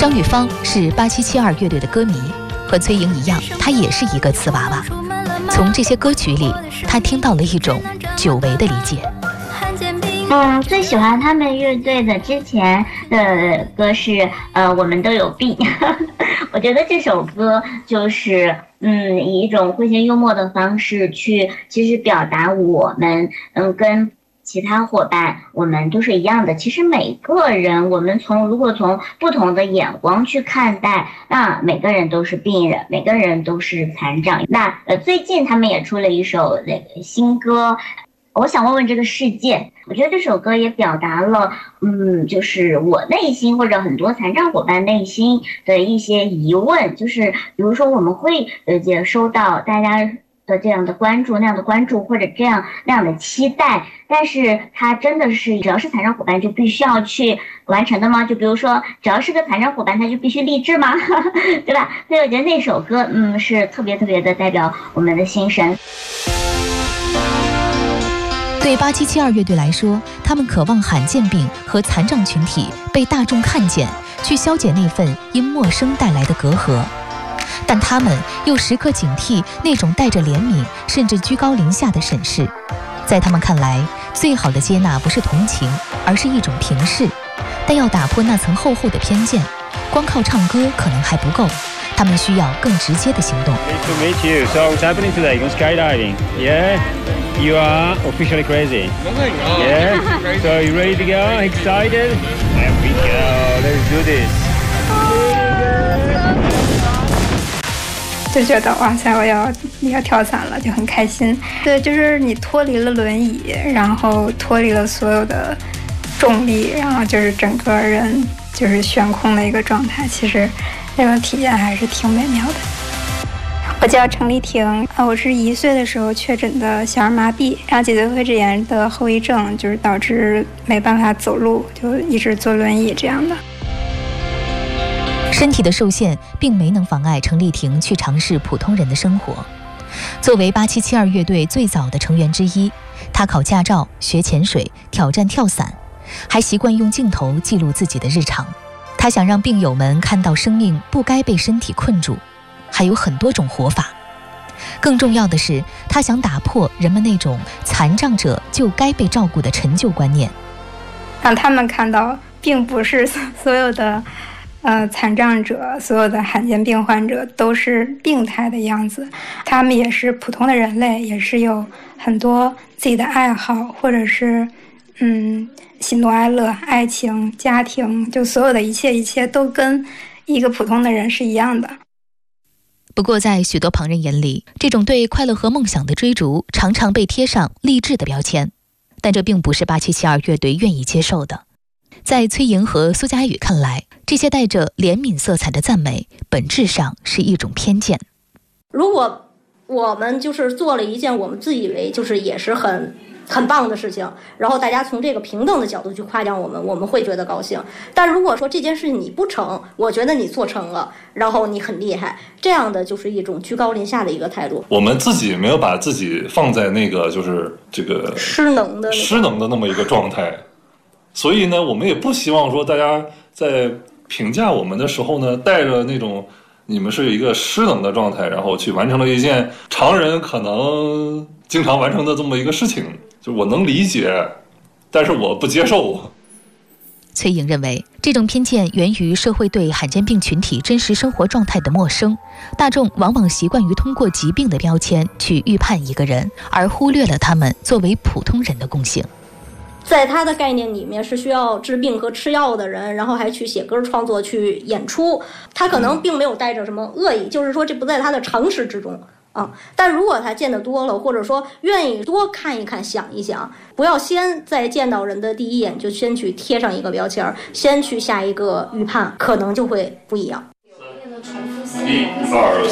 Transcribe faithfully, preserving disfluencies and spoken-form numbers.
张雨芳是八七七二乐队的歌迷，和崔莹一样，她也是一个瓷娃娃。从这些歌曲里，她听到了一种久违的理解。 嗯，最喜欢他们乐队的之前的歌是呃我们都有病我觉得这首歌就是嗯以一种诙谐幽默的方式去其实表达我们嗯跟其他伙伴我们都是一样的。其实每个人我们从如果从不同的眼光去看待，那每个人都是病人，每个人都是残障。那呃最近他们也出了一首那个新歌，我想问问这个世界。我觉得这首歌也表达了嗯，就是我内心或者很多残障伙伴内心的一些疑问，就是比如说我们会呃也收到大家的这样的关注那样的关注或者这样那样的期待，但是它真的是只要是残障伙伴就必须要去完成的吗？就比如说只要是个残障伙伴他就必须励志吗对吧？所以我觉得那首歌嗯是特别特别的代表我们的心声。 对八七七二乐队来说，他们渴望罕见病和残障群体被大众看见，去消解那份因陌生带来的隔阂。但他们又时刻警惕那种带着怜悯甚至居高临下的审视。在他们看来，最好的接纳不是同情，而是一种平视。但要打破那层厚厚的偏见，光靠唱歌可能还不够，他们需要更直接的行动。 Nice to meet you. So what's happening today? You're going skydiving? Yeah? You are officially crazy? Nothing. Oh, Yeah? crazy. So you ready to go? Excited? There we go. Let's do this. 就觉得哇塞，我要要跳伞了，就很开心。对，就是你脱离了轮椅，然后脱离了所有的重力，然后就是整个人就是悬空的一个状态，其实那种体验还是挺美妙的。我叫程丽婷，我是一岁的时候确诊的小儿麻痹，然后脊髓灰质炎的后遗症，就是导致没办法走路，就一直坐轮椅这样的。 身体的受限并没能妨碍程丽婷去尝试普通人的生活。作为八七七二乐队最早的成员之一，她考驾照、学潜水、挑战跳伞，还习惯用镜头记录自己的日常。她想让病友们看到生命不该被身体困住，还有很多种活法。更重要的是，她想打破人们那种残障者就该被照顾的陈旧观念， 让他们看到并不是所有的呃，残障者，所有的罕见病患者都是病态的样子，他们也是普通的人类，也是有很多自己的爱好，或者是嗯，喜怒哀乐、爱情、家庭，就所有的一切一切都跟一个普通的人是一样的。 不过在许多旁人眼里，这种对快乐和梦想的追逐常常被贴上励志的标签，但这并不是八七七二乐队愿意接受的。在崔莹和苏佳宇看来，这些带着怜悯色彩的赞美本质上是一种偏见。 如果我们就是做了一件我们自以为就是也是很很棒的事情，然后大家从这个平等的角度去夸奖我们，我们会觉得高兴。但如果说这件事你不成，我觉得你做成了，然后你很厉害，这样的就是一种居高临下的一个态度。 我们自己没有把自己放在那个就是这个失能的失能的那么一个状态，所以呢，我们也不希望说大家在评价我们的时候呢，带着那种你们是一个失能的状态，然后去完成了一件常人可能经常完成的这么一个事情。就我能理解，但是我不接受。 崔莹认为，这种偏见源于社会对罕见病群体真实生活状态的陌生，大众往往习惯于通过疾病的标签去预判一个人，而忽略了他们作为普通人的共性。 在他的概念里面是需要治病和吃药的人，然后还去写歌创作去演出，他可能并没有带着什么恶意，就是说这不在他的常识之中啊。但如果他见得多了，或者说愿意多看一看想一想，不要先在见到人的第一眼就先去贴上一个标签，先去下一个预判，可能就会不一样。 一二